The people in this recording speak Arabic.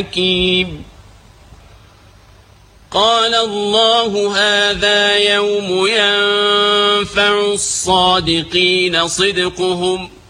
حكيم. قال الله هذا يوم ينفع الصادقين صدقهم